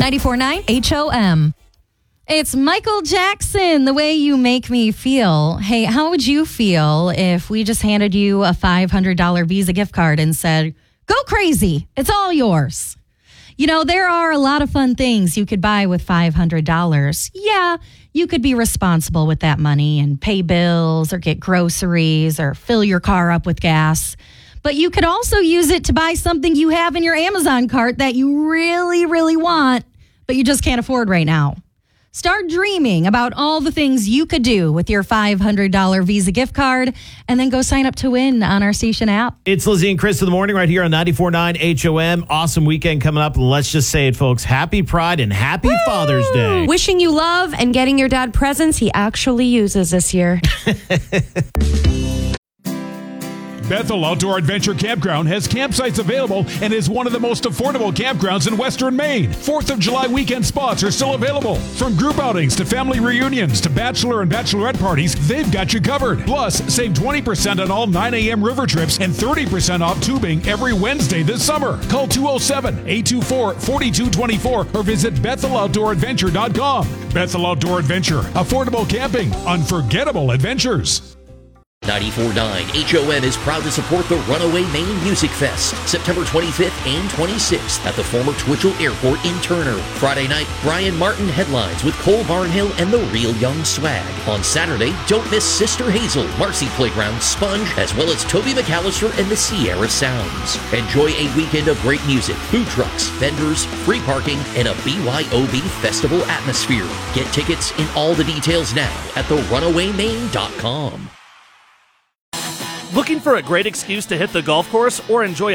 94.9 HOM. It's Michael Jackson, The Way You Make Me Feel. Hey, how would you feel if we just handed you a $500 Visa gift card and said, go crazy, it's all yours? You know, there are a lot of fun things you could buy with $500. Yeah, you could be responsible with that money and pay bills or get groceries or fill your car up with gas. But you could also use it to buy something you have in your Amazon cart that you really, really want, but you just can't afford right now. Start dreaming about all the things you could do with your $500 Visa gift card and then go sign up to win on our station app. It's Lizzie and Chris in the morning right here on 94.9 HOM. Awesome weekend coming up. And let's just say it, folks. Happy Pride and happy Father's Day. Wishing you love and getting your dad presents he actually uses this year. Bethel Outdoor Adventure Campground has campsites available and is one of the most affordable campgrounds in Western Maine. 4th of July weekend spots are still available. From group outings to family reunions to bachelor and bachelorette parties, they've got you covered. Plus, save 20% on all 9 a.m. river trips and 30% off tubing every Wednesday this summer. Call 207-824-4224 or visit BethelOutdoorAdventure.com. Bethel Outdoor Adventure. Affordable camping. Unforgettable adventures. 94.9 HOM is proud to support the Runaway Maine Music Fest, September 25th and 26th at the former Twitchell Airport in Turner. Friday night, Brian Martin headlines with Cole Barnhill and the Real Young Swag. On Saturday, don't miss Sister Hazel, Marcy Playground, Sponge, as well as Toby McAllister and the Sierra Sounds. Enjoy a weekend of great music, food trucks, vendors, free parking, and a BYOB festival atmosphere. Get tickets and all the details now at therunawaymaine.com. Looking for a great excuse to hit the golf course or enjoy